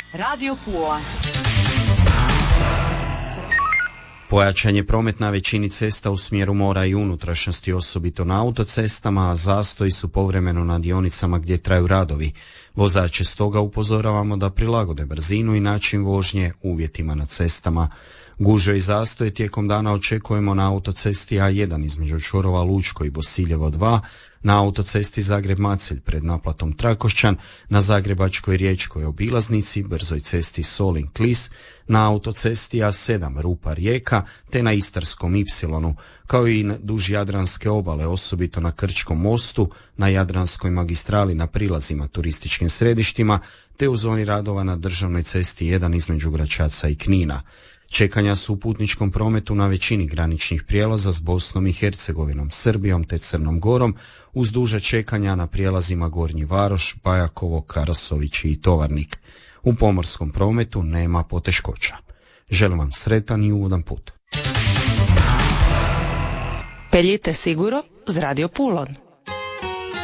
Radio Pula. Pojačan je promet na većini cesta u smjeru mora i unutrašnjosti, osobito na autocestama, a zastoji su povremeno na dionicama gdje traju radovi. Vozače stoga upozoravamo da prilagode brzinu i način vožnje uvjetima na cestama. Gužve i zastoje tijekom dana očekujemo na autocesti A1 između čvorova Lučko i Bosiljevo 2, na autocesti Zagreb-Macelj pred naplatom Trakošćan, na Zagrebačkoj riječkoj obilaznici, brzoj cesti Solin-Klis, na autocesti A7 Rupa-Rijeka te na Istarskom Ipsilonu, kao i na duž Jadranske obale, osobito na Krčkom mostu, na Jadranskoj magistrali na prilazima turističkim središtima te u zoni radova na državnoj cesti 1 između Gračaca i Knina. Čekanja su u putničkom prometu na većini graničnih prijelaza s Bosnom i Hercegovinom, Srbijom te Crnom Gorom, uz duže čekanja na prijelazima Gornji Varoš, Bajakovo, Karasović i Tovarnik. U pomorskom prometu nema poteškoća. Želim vam sretan i ugodan put. Peljite siguro z Radio Pulon.